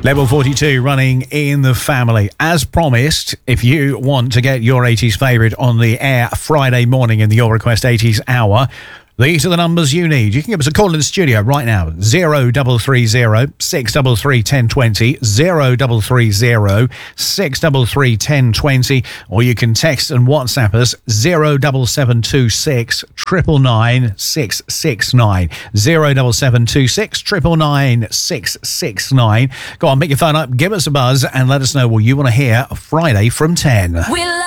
Level 42 running in the family. As promised, if you want to get your 80s favourite on the air Friday morning in the Your Request 80s hour, these are the numbers you need. You can give us a call in the studio right now. 0330 633 1020, 0330 633 1020, or you can text and WhatsApp us 07726 999 669, 07726 999 669. Go on, pick your phone up, give us a buzz, and let us know what you want to hear Friday from 10.